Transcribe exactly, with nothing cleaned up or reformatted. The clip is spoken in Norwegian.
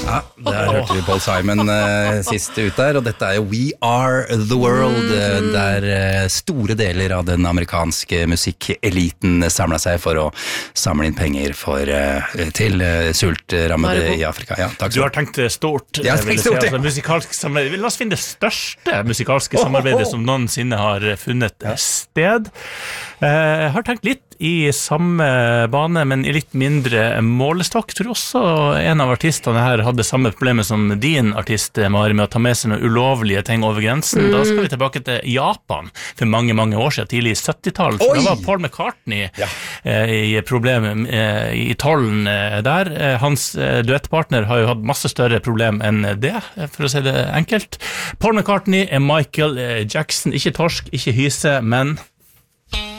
Ja, der hørte vi Paul Simon uh, sist ut der, og dette er jo We Are The World, uh, der uh, store deler av den amerikanske musikkeliten samlet seg for å samle inn penger for, uh, til uh, sultrammede i Afrika. Ja, takk du har tenkt stort, jeg har tenkt stort, si, altså, musikalsk samarbeid. La oss finne det største musikalske samarbeidet oh, oh. som noensinne har funnet sted. Uh, jeg har tenkt litt i samme bane, men i litt mindre målestokk. Jeg tror også en av artistene her hadde samme problemet som din artist, Mari, med å ta med seg noen ulovlige ting over grensen. Mm. Da skal vi tilbake til Japan for mange, mange år siden, tidlig i syttitallet. For da var Paul McCartney ja. eh, i problemet eh, i tollen eh, der. Eh, hans eh, duettpartner har jo hatt masse større problem enn det, for å si det enkelt. Paul McCartney er Michael eh, Jackson, ikke torsk, ikke hyse, men